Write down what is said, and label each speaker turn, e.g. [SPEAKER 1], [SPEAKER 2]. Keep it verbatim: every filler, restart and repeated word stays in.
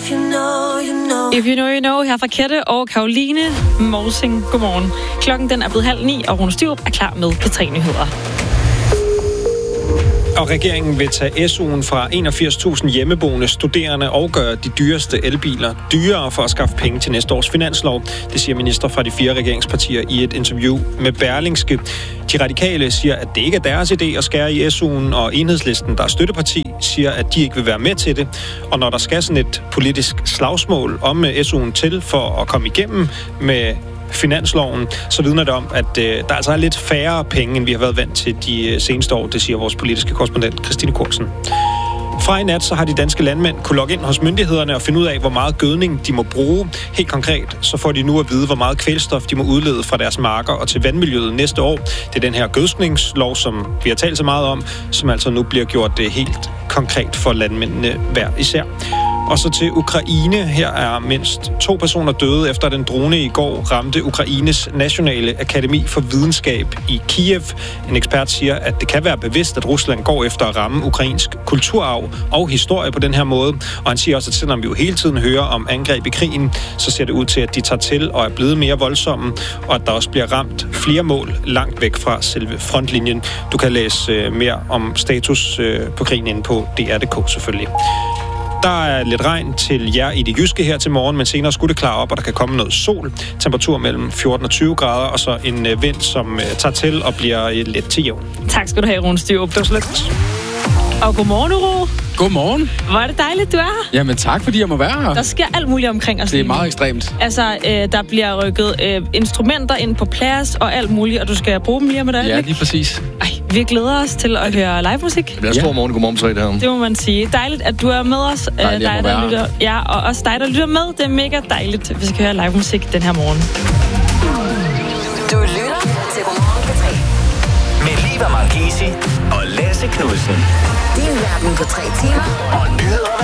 [SPEAKER 1] If you know, you know, her fra Kette og Karoline Morsing. Godmorgen. Klokken den er blevet halv ni, og Rune Styrup er klar med P tre Nyheder.
[SPEAKER 2] Og regeringen vil tage S U'en fra enogfirs tusind hjemmeboende studerende og gøre de dyreste elbiler dyrere for at skaffe penge til næste års finanslov. Det siger minister fra de fire regeringspartier i et interview med Berlingske. De radikale siger, at det ikke er deres idé at skære i S U'en, og Enhedslisten, der er støtteparti, siger, at de ikke vil være med til det. Og når der skal sådan et politisk slagsmål om S U'en til for at komme igennem med finansloven, så vidner det om, at øh, der altså er lidt færre penge, end vi har været vant til de øh, seneste år, det siger vores politiske korrespondent Christine Korsen. Fra i nat så har de danske landmænd kunne logge ind hos myndighederne og finde ud af, hvor meget gødning de må bruge. Helt konkret så får de nu at vide, hvor meget kvælstof de må udlede fra deres marker og til vandmiljøet næste år. Det er den her gødskningslov, som vi har talt så meget om, som altså nu bliver gjort det helt konkret for landmændene hver især. Og så til Ukraine. Her er mindst to personer døde, efter at en drone i går ramte Ukraines Nationale Akademi for Videnskab i Kiev. En ekspert siger, at det kan være bevidst, at Rusland går efter at ramme ukrainsk kulturarv og historie på den her måde. Og han siger også, at selvom vi jo hele tiden hører om angreb i krigen, så ser det ud til, at de tager til og er blevet mere voldsomme, og at der også bliver ramt flere mål langt væk fra selve frontlinjen. Du kan læse mere om status på krigen inde på D R punktum d k selvfølgelig. Der er lidt regn til jer i det jyske her til morgen, men senere skulle det klare op, og der kan komme noget sol. Temperatur mellem fjorten og tyve grader, og så en vind, som tager til og bliver lidt til jævn.
[SPEAKER 1] Tak skal du have, Rune Styrup. Det var slet. Og godmorgen, Uro.
[SPEAKER 3] Godmorgen.
[SPEAKER 1] Hvor er det dejligt, du er her.
[SPEAKER 3] Jamen tak, fordi jeg må være her.
[SPEAKER 1] Der sker alt muligt omkring os.
[SPEAKER 3] Det er meget ekstremt.
[SPEAKER 1] Altså, øh, der bliver rykket øh, instrumenter ind på plads og alt muligt, og du skal bruge dem lige med dig.
[SPEAKER 3] Ja, lige præcis.
[SPEAKER 1] Ej, vi glæder os til at høre live musik.
[SPEAKER 4] Det bliver en stor morgen. Godmorgen på tre der.
[SPEAKER 1] Det må man sige. Dejligt, at du er med os.
[SPEAKER 3] Dejligt,
[SPEAKER 1] dig, der lytter, ja, og også dig, der lytter med. Det er mega dejligt, at vi skal høre live musik den her morgen.
[SPEAKER 5] Du lytter til Godmorgen på tre.
[SPEAKER 6] Med Liva Marchese og Lasse Knudsen.
[SPEAKER 5] Din verden på tre timer.
[SPEAKER 6] Og nyheder.